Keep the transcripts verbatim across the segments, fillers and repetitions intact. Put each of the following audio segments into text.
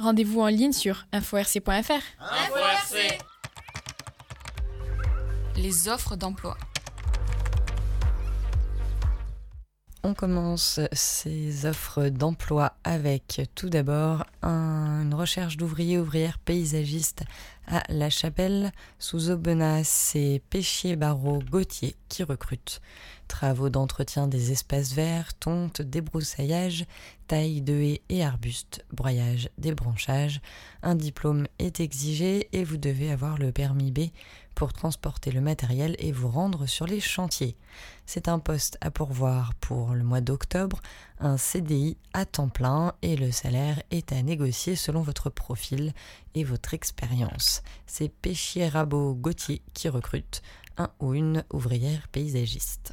Rendez-vous en ligne sur info r c point f r. Info R C. Les offres d'emploi. On commence ces offres d'emploi avec tout d'abord un- une recherche d'ouvriers ouvrières paysagistes à La Chapelle. Sous Aubenas, c'est Péchier Barreau Gauthier qui recrute. Travaux d'entretien des espaces verts, tonte, débroussaillage, taille de haies et arbustes, broyage, débranchage. Un diplôme est exigé et vous devez avoir le permis B pour transporter le matériel et vous rendre sur les chantiers. C'est un poste à pourvoir pour le mois d'octobre, un C D I à temps plein et le salaire est à négocier selon votre profil et votre expérience. C'est Péchier Barreau Gauthier qui recrute, un ou une ouvrière paysagiste.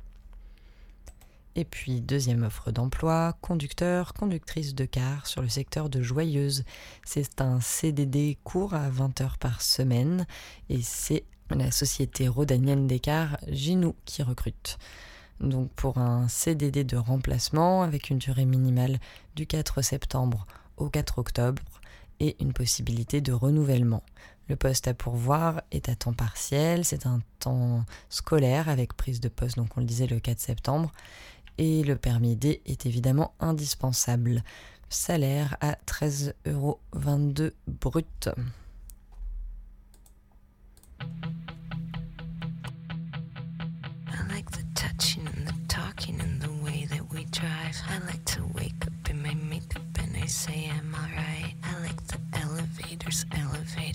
Et puis, deuxième offre d'emploi, conducteur, conductrice de car sur le secteur de Joyeuse. C'est un C D D court à vingt heures par semaine et c'est la société rhodanienne des cars, Ginou, qui recrute. Donc pour un C D D de remplacement avec une durée minimale du quatre septembre au quatre octobre et une possibilité de renouvellement. Le poste à pourvoir est à temps partiel, c'est un temps scolaire avec prise de poste, donc on le disait le quatre septembre. Et le permis D est évidemment indispensable. Salaire à treize euros vingt-deux brut. I like the touching and the talking and the way that we drive. I like to wake up in my makeup and I say I'm alright. I like the elevators. I